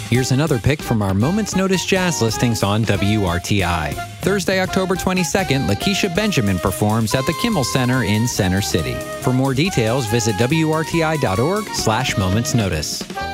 Here's another pick from our Moments Notice jazz listings on WRTI. Thursday, October 22nd, Lakeisha Benjamin performs at the Kimmel Center in Center City. For more details, visit WRTI.org/momentsnotice.